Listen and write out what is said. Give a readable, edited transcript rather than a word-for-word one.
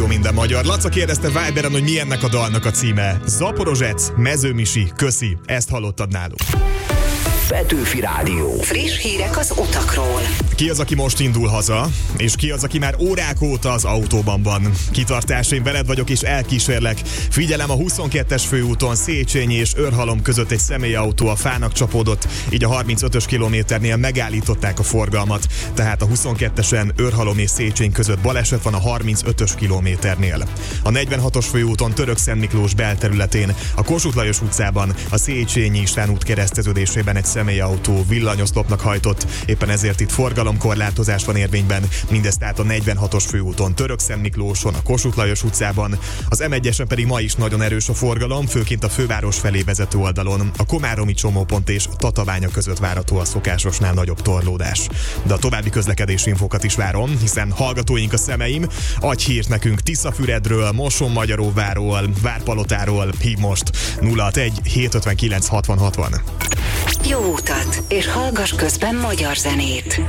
Rádió Minden Magyar. Laca kérdezte Viberen, hogy mi ennek a dalnak a címe. Zaporozsec, Mezőmisi, köszi. Ezt hallottad náluk. Petőfi Rádió. Friss hírek az utakról. Ki az, aki most indul haza, és ki az, aki már órák óta az autóban van? Kitartás, én veled vagyok és elkísérlek. Figyelem, a 22-es főúton Széchenyi és Őrhalom között egy személyautó a fának csapódott, így a 35-ös kilométernél megállították a forgalmat. Tehát a 22-esen Őrhalom és Széchenyi között baleset van a 35-ös kilométernél. A 46-os főúton Törökszentmiklós belterületén, a Kossuth Lajos utcában, a Széchenyi István út kereszteződésében egy személyautó villanyoszlopnak hajtott, éppen ezért itt forgalomkorlátozás van érvényben, mindez tehát a 46-os főúton Törökszentmiklóson, a Kossuth Lajos utcában, az M1-esen pedig ma is nagyon erős a forgalom, főként a főváros felé vezető oldalon, a komáromi csomópont és Tatabánya között várható a szokásosnál nagyobb torlódás. De a további közlekedési infókat is várom, hiszen hallgatóink a szemeim, adj hírt nekünk Tiszafüredről, Mosonmagyaróváról, Várpalotáról, hív most 061 759 60 60. Jó utat, és hallgass közben magyar zenét.